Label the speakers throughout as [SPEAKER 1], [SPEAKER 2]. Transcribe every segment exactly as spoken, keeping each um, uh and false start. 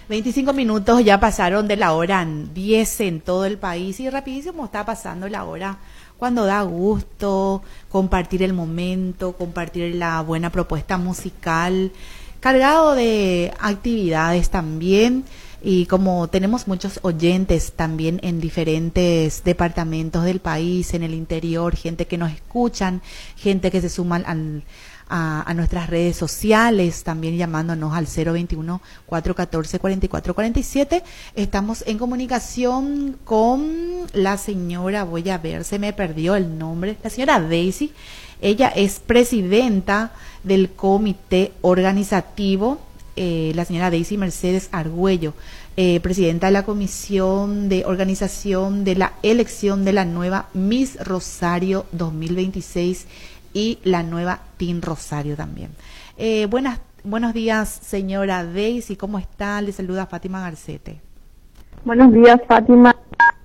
[SPEAKER 1] veinticinco minutos ya pasaron de la hora diez en todo el país y rapidísimo está pasando la hora cuando da gusto compartir el momento, compartir la buena propuesta musical, cargado de actividades también. Y como tenemos muchos oyentes también en diferentes departamentos del país, en el interior, gente que nos escuchan, gente que se suman al, a, a nuestras redes sociales, también llamándonos al cero veintiuno, cuatro catorce, cuarenta y cuatro cuarenta y siete. Estamos en comunicación con la señora, voy a ver, se me perdió el nombre, la señora Daisy. Ella es presidenta del comité organizativo. Eh, la señora Daisy Mercedes Argüello, eh, presidenta de la Comisión de Organización de la Elección de la nueva Miss Rosario dos mil veintiséis y la nueva Team Rosario también. Eh, buenas, buenos días, señora Daisy, ¿cómo está? Le saluda Fátima Garcete.
[SPEAKER 2] Buenos días, Fátima.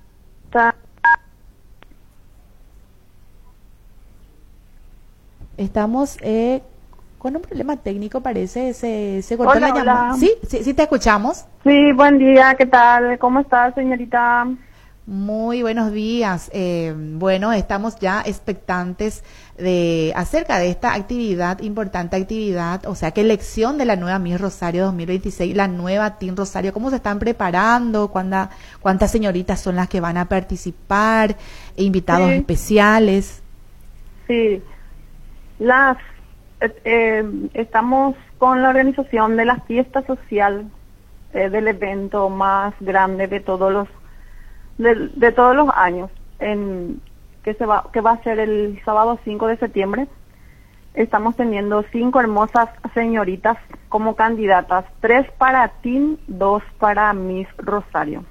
[SPEAKER 1] Estamos... Eh, con un problema técnico, parece, se, se cortó
[SPEAKER 2] hola,
[SPEAKER 1] la llamada.
[SPEAKER 2] hola.
[SPEAKER 1] ¿Sí? ¿Sí? ¿Sí te escuchamos?
[SPEAKER 2] Sí, buen día, ¿qué tal? ¿Cómo está, señorita?
[SPEAKER 1] Muy buenos días. Eh, bueno, estamos ya expectantes de acerca de esta actividad, importante actividad, o sea, que elección de la nueva Miss Rosario dos mil veintiséis, la nueva Team Rosario, ¿cómo se están preparando? ¿Cuánta, ¿Cuántas señoritas son las que van a participar? Invitados
[SPEAKER 2] sí.
[SPEAKER 1] especiales.
[SPEAKER 2] Sí, las... Eh, estamos con la organización de la fiesta social eh, del evento más grande de todos los de, de todos los años en que se va que va a ser el sábado cinco de septiembre. Estamos teniendo cinco hermosas señoritas como candidatas, tres para Team, dos para Miss Rosario.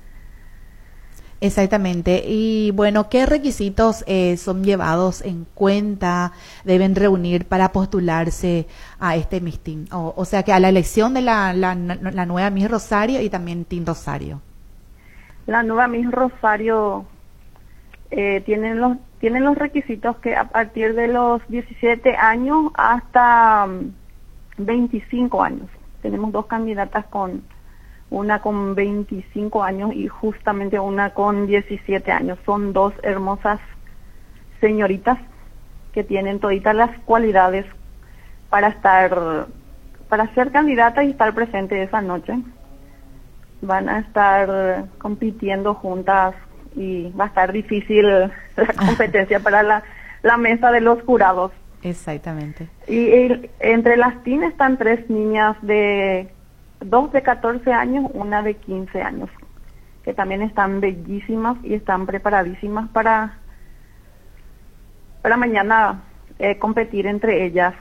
[SPEAKER 1] Exactamente. Y bueno, ¿qué requisitos eh, son llevados en cuenta, deben reunir para postularse a este Miss Team? O, o sea, que a la elección de la, la, la nueva Miss Rosario y también Team Rosario.
[SPEAKER 2] La nueva Miss Rosario eh, tienen los tienen los requisitos que a partir de los diecisiete años hasta um, veinticinco años. Tenemos dos candidatas con una con veinticinco años y justamente una con diecisiete años. Son dos hermosas señoritas que tienen toditas las cualidades para estar, para ser candidatas y estar presentes esa noche. Van a estar compitiendo juntas y va a estar difícil la competencia para la, la mesa de los jurados.
[SPEAKER 1] Exactamente.
[SPEAKER 2] Y, y entre las team están tres niñas de dos de catorce años, una de quince años, que también están bellísimas y están preparadísimas para para mañana eh, competir entre ellas.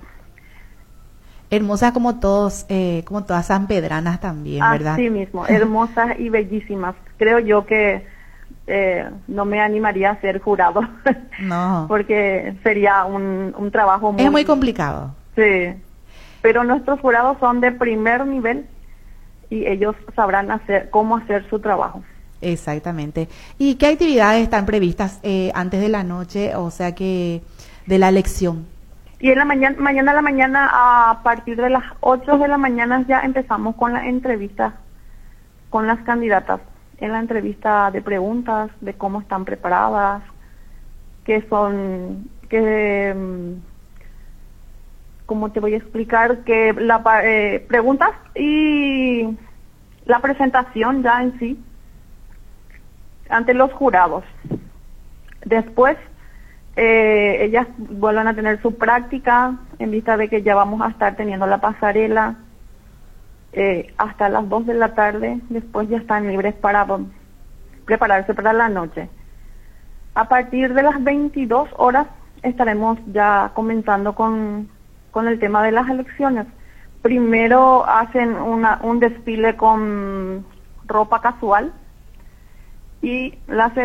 [SPEAKER 1] Hermosas como todos, eh, como todas sanpedranas también, ¿verdad?
[SPEAKER 2] Así mismo, hermosas y bellísimas. Creo yo que eh, no me animaría a ser jurado,
[SPEAKER 1] no,
[SPEAKER 2] porque sería un, un trabajo muy...
[SPEAKER 1] Es muy complicado.
[SPEAKER 2] Sí, pero nuestros jurados son de primer nivel y ellos sabrán hacer cómo hacer su trabajo.
[SPEAKER 1] Exactamente. ¿Y qué actividades están previstas eh, antes de la noche, o sea que de la elección?
[SPEAKER 2] Y en la mañana, mañana a la mañana, a partir de las ocho de la mañana ya empezamos con la entrevista con las candidatas. En la entrevista de preguntas, de cómo están preparadas, qué son, qué... ¿Cómo te voy a explicar? Que la eh, preguntas y la presentación ya en sí ante los jurados. Después eh, ellas vuelven a tener su práctica en vista de que ya vamos a estar teniendo la pasarela eh, hasta las dos de la tarde. Después ya están libres para prepararse para la noche. A partir de las veintidós horas estaremos ya comenzando con con el tema de las elecciones. Primero hacen una, un desfile con ropa casual y la